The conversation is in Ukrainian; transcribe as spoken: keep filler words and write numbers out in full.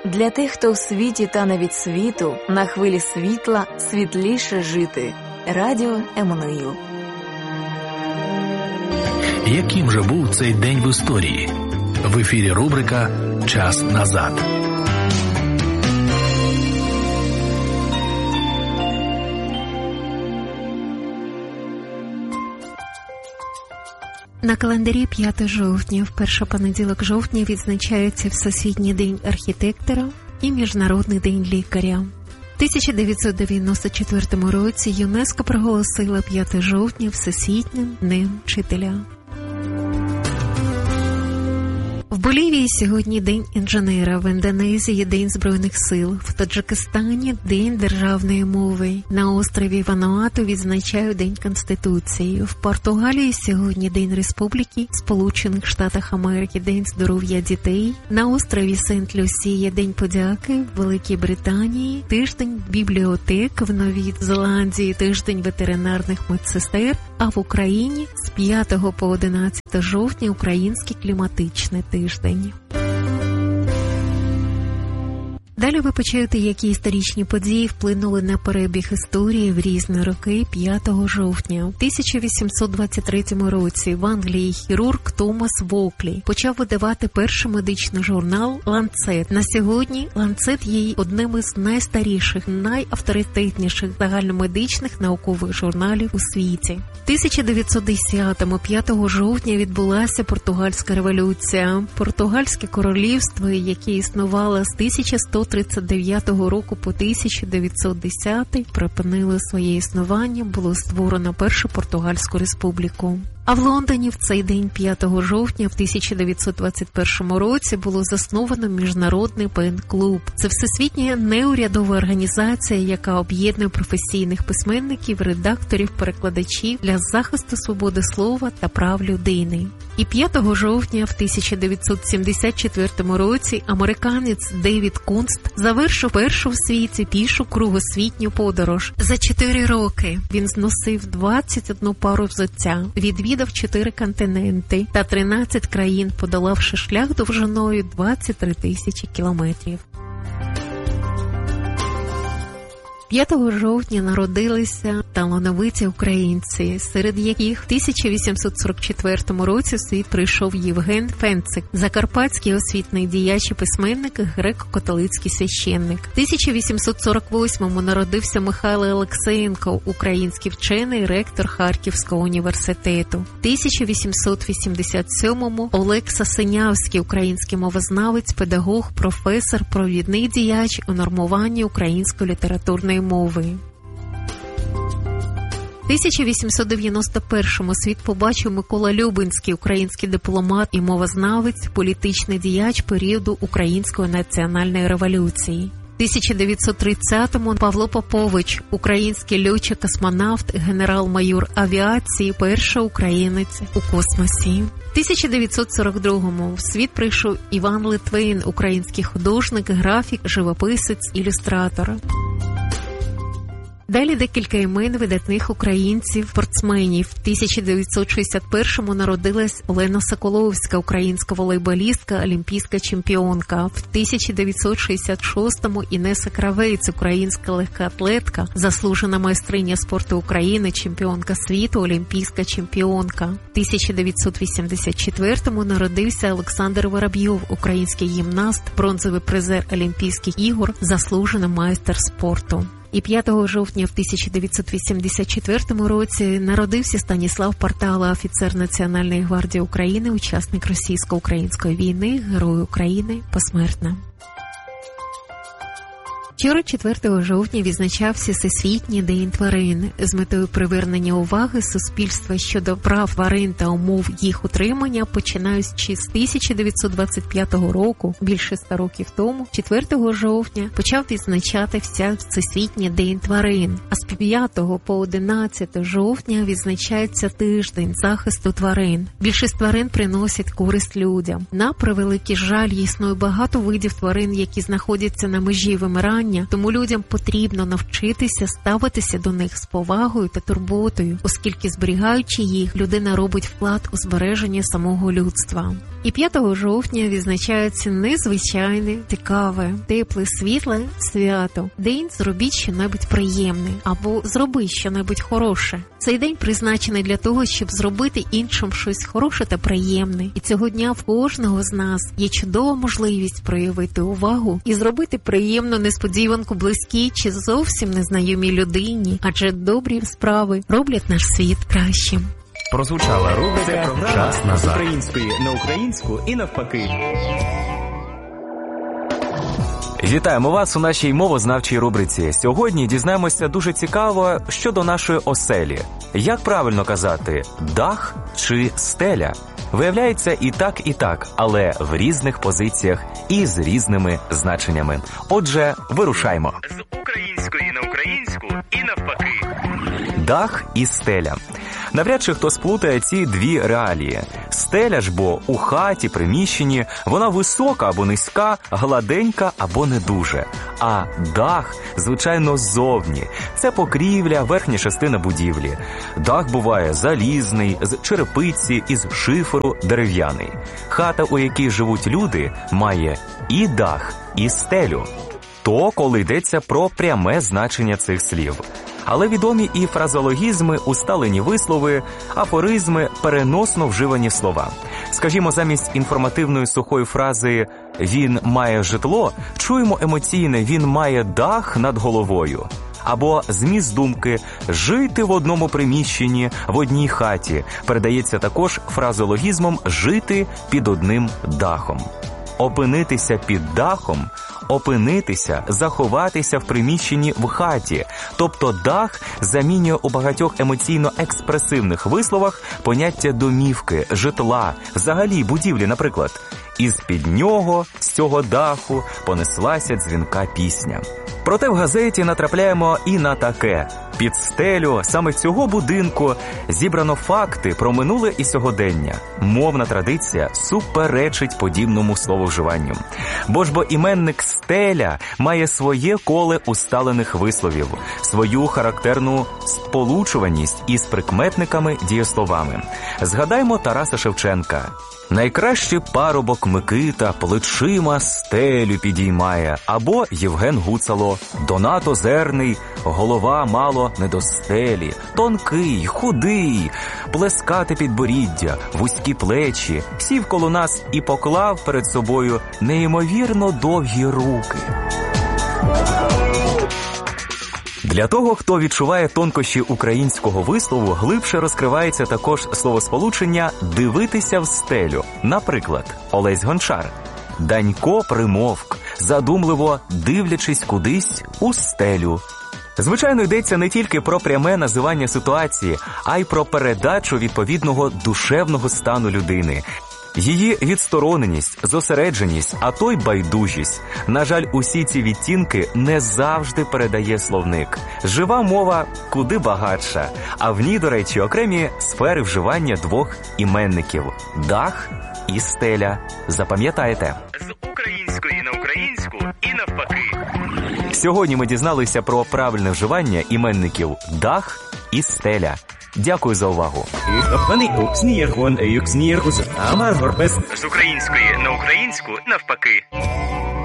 Для тих, хто в світі та не від світу, на хвилі світла світліше жити. Радіо Еммануїл. Яким же був цей день в історії? В ефірі рубрика «Час назад». На календарі п'яте жовтня, в перший понеділок жовтня, відзначається Всесвітній день архітектора і Міжнародний день лікаря. В тисяча дев'ятсот дев'яносто четвертому році ЮНЕСКО проголосила п'яте жовтня Всесвітнім днем вчителя. В Болівії сьогодні День інженера, в Індонезії – День Збройних сил, в Таджикистані – День державної мови, на острові Вануату відзначають День Конституції, в Португалії сьогодні День Республіки Сполучених Штатів Америки, День здоров'я дітей, на острові Сент-Люсія – День подяки, в Великій Британії – Тиждень бібліотек, в Новій Зеландії – Тиждень ветеринарних медсестер, а в Україні з п'ятого по одинадцяте жовтня – Український кліматичний тиждень. Далі ви почуєте, які історичні події вплинули на перебіг історії в різні роки п'ятого жовтня. У тисяча вісімсот двадцять третьому році в Англії хірург Томас Воклі почав видавати перший медичний журнал «Ланцет». На сьогодні «Ланцет» є одним із найстаріших, найавторитетніших загальномедичних наукових журналів у світі. В тисяча дев'ятсот десятому, п'ятого жовтня, відбулася Португальська революція. Португальське королівство, яке існувало з тисяча сто тридцять дев'ятого року по тисяча дев'ятсот десятий, припинило своє існування, було створено Першу Португальську республіку. А в Лондоні в цей день, п'ятого жовтня, в тисяча дев'ятсот двадцять першому році було засновано Міжнародний пен-клуб. Це всесвітня неурядова організація, яка об'єднує професійних письменників, редакторів, перекладачів для захисту свободи слова та прав людини. І п'ятого жовтня в тисяча дев'ятсот сімдесят четвертому році американець Девід Кунст завершив першу в світі пішу кругосвітню подорож. За чотири роки він зносив двадцять одну пару взуття, відвідав чотири континенти та тринадцять країн, подолавши шлях довжиною двадцять три тисячі кілометрів. п'ятого жовтня народилися талановиті українці, серед яких в тисяча вісімсот сорок четвертому році в світ прийшов Євген Фенцик, закарпатський освітний діяч і письменник, греко-католицький священник. В тисяча вісімсот сорок восьмому народився Михайло Олексієнко, український вчений, ректор Харківського університету. В тисяча вісімсот вісімдесят сьомому Олег Сасинявський, український мовознавець, педагог, професор, провідний діяч у нормуванні української літературної мови. В тисяча вісімсот дев'яносто першому світ побачив Микола Любинський, український дипломат і мовознавець, політичний діяч періоду Української національної революції. В тисяча дев'ятсот тридцятому Павло Попович, український льотчик-космонавт, генерал-майор авіації, перший українець у космосі. В тисяча дев'ятсот сорок другому в світ прийшов Іван Литвин, український художник, графік, живописець, ілюстратор. Далі декілька імен видатних українців, спортсменів. В тисяча дев'ятсот шістдесят першому народилась Олена Соколовська, українська волейболістка, олімпійська чемпіонка. В тисяча дев'ятсот шістдесят шостому Інеса Кравець, українська легкоатлетка, заслужена майстриня спорту України, чемпіонка світу, олімпійська чемпіонка. В тисяча дев'ятсот вісімдесят четвертому народився Олександр Воробйов, український гімнаст, бронзовий призер Олімпійських ігор, заслужений майстер спорту. І п'ятого жовтня в тисяча дев'ятсот вісімдесят четвертому році народився Станіслав Партала, офіцер Національної гвардії України, учасник російсько-української війни, Герой України посмертно. Вчора, четвертого жовтня, відзначався Всесвітній день тварин. З метою привернення уваги суспільства щодо прав тварин та умов їх утримання, починаючи з тисяча дев'ятсот двадцять п'ятого року, більше ста років тому, четвертого жовтня, почав відзначатися Всесвітній день тварин. А з п'ятого по одинадцяте жовтня відзначається тиждень захисту тварин. Більшість тварин приносять користь людям. На превеликий жаль, існує багато видів тварин, які знаходяться на межі вимирання, тому людям потрібно навчитися ставитися до них з повагою та турботою, оскільки, зберігаючи їх, людина робить вклад у збереження самого людства. І п'ятого жовтня відзначається незвичайне, цікаве, тепле, світле свято. День зробіть щонебудь приємне або зроби щонебудь хороше. Цей день призначений для того, щоб зробити іншим щось хороше та приємне. І цього дня в кожного з нас є чудова можливість проявити увагу і зробити приємну несподіванку близькій чи зовсім незнайомій людині, адже добрі справи роблять наш світ кращим. Прозвучала рубрика «Час назад» з української на українську і навпаки. Вітаємо вас у нашій мовознавчій рубриці. Сьогодні дізнаємося дуже цікаво щодо нашої оселі. Як правильно казати, дах чи стеля? Виявляється, і так, і так, але в різних позиціях і з різними значеннями. Отже, вирушаймо. З української на українську і навпаки. Дах і стеля. Навряд чи хто сплутає ці дві реалії. Стеля ж бо у хаті, приміщенні, вона висока або низька, гладенька або не дуже. А дах, звичайно, ззовні. Це покрівля, верхня частина будівлі. Дах буває залізний, з черепиці, із шиферу, дерев'яний. Хата, у якій живуть люди, має і дах, і стелю. То, коли йдеться про пряме значення цих слів. Але відомі і фразеологізми, усталені вислови, афоризми, переносно вживані слова. Скажімо, замість інформативної сухої фрази «він має житло» чуємо емоційне «він має дах над головою». Або зміст думки «жити в одному приміщенні, в одній хаті» передається також фразеологізмом «жити під одним дахом». Опинитися під дахом – опинитися, заховатися в приміщенні в хаті. Тобто дах замінює у багатьох емоційно-експресивних висловах поняття домівки, житла, взагалі будівлі, наприклад. Із-під нього, з цього даху, понеслася дзвінка пісня. Проте в газеті натрапляємо і на таке. Під стелю саме цього будинку зібрано факти про минуле і сьогодення. Мовна традиція суперечить подібному слововживанню. Бо ж бо іменник стеля має своє коле усталених висловів, свою характерну сполучуваність із прикметниками, дієсловами. Згадаймо Тараса Шевченка. Найкращий парубок Микита плечима стелю підіймає, або Євген Гуцало. Донат озерний, голова мало не до стелі, тонкий, худий, плескате підборіддя, вузькі плечі, сів коло нас і поклав перед собою неймовірно довгі руки. Для того, хто відчуває тонкощі українського вислову, глибше розкривається також словосполучення «дивитися в стелю». Наприклад, Олесь Гончар. Данько примовк, задумливо дивлячись кудись у стелю. Звичайно, йдеться не тільки про пряме називання ситуації, а й про передачу відповідного душевного стану людини. Її відстороненість, зосередженість, а то й байдужість. На жаль, усі ці відтінки не завжди передає словник. Жива мова куди багатша, а в ній, до речі, окремі сфери вживання двох іменників – дах і стеля. Запам'ятайте. З української на українську і навпаки. Сьогодні ми дізналися про правильне вживання іменників дах і стеля. Дякую за увагу. З української на українську навпаки.